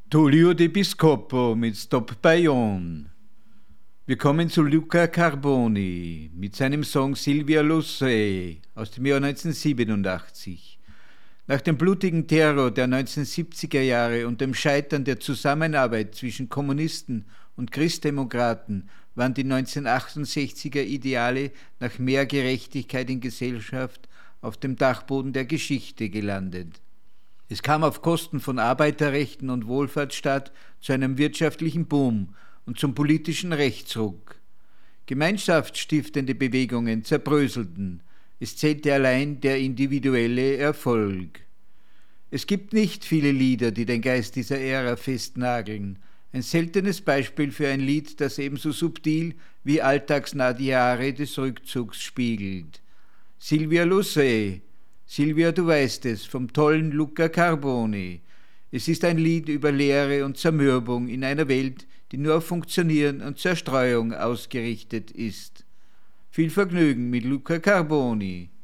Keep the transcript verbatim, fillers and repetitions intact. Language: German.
Tullio de Piscopo mit Stop Bayonne. Wir kommen zu Luca Carboni mit seinem Song Silvia lo sai aus dem Jahr neunzehnhundertsiebenundachtzig. Nach dem blutigen Terror der neunzehnhundertsiebziger Jahre und dem Scheitern der Zusammenarbeit zwischen Kommunisten und Christdemokraten waren die neunzehnhundertachtundsechziger Ideale nach mehr Gerechtigkeit in Gesellschaft auf dem Dachboden der Geschichte gelandet. Es kam auf Kosten von Arbeiterrechten und Wohlfahrtsstaat zu einem wirtschaftlichen Boom und zum politischen Rechtsruck. Gemeinschaftsstiftende Bewegungen zerbröselten. Es zählte allein der individuelle Erfolg. Es gibt nicht viele Lieder, die den Geist dieser Ära festnageln. Ein seltenes Beispiel für ein Lied, das ebenso subtil wie alltagsnah die Jahre des Rückzugs spiegelt. Silvia lo sai. Silvia, du weißt es, vom tollen Luca Carboni. Es ist ein Lied über Leere und Zermürbung in einer Welt, die nur auf Funktionieren und Zerstreuung ausgerichtet ist. Viel Vergnügen mit Luca Carboni.